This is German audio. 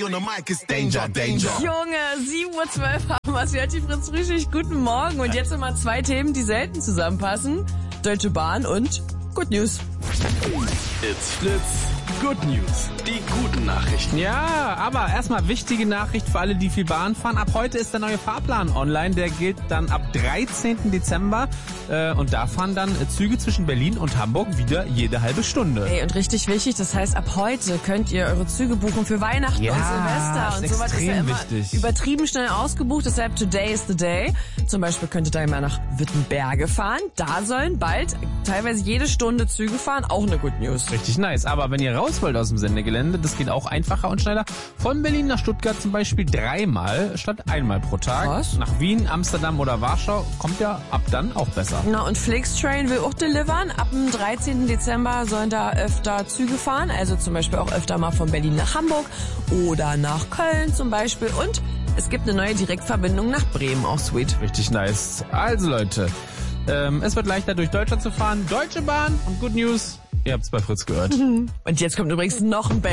on the mic is danger, danger. Junge, 7:12 Uhr haben wir es. Hört die Fritz Frühstück. Guten Morgen. Und jetzt immer zwei Themen, die selten zusammenpassen. Deutsche Bahn und Good News. It's Fritz. Good News. Die guten Nachrichten. Ja, aber erstmal wichtige Nachricht für alle, die viel Bahn fahren. Ab heute ist der neue Fahrplan online. Der gilt dann ab 13. Dezember. Und da fahren dann Züge zwischen Berlin und Hamburg wieder jede halbe Stunde. Hey, und richtig wichtig, das heißt, ab heute könnt ihr eure Züge buchen für Weihnachten und Silvester. Und sowas ist ja immer wichtig. Übertrieben schnell ausgebucht. Deshalb today is the day. Zum Beispiel könnt ihr da immer nach Wittenberge fahren. Da sollen bald teilweise jede Stunde Züge fahren. Auch eine Good News. Richtig nice. Aber wenn ihr raus wollt aus dem Sendegelände, das geht auch einfacher und schneller. Von Berlin nach Stuttgart zum Beispiel 3-mal statt 1-mal pro Tag. Was? Nach Wien, Amsterdam oder Warschau kommt ja ab dann auch besser. Na, und Flixtrain will auch delivern. Ab dem 13. Dezember sollen da öfter Züge fahren. Also zum Beispiel auch öfter mal von Berlin nach Hamburg oder nach Köln zum Beispiel. Und es gibt eine neue Direktverbindung nach Bremen, auch sweet. Richtig nice. Also Leute, es wird leichter durch Deutschland zu fahren. Deutsche Bahn und Good News. Ihr habt's bei Fritz gehört. Und jetzt kommt übrigens noch ein Bang.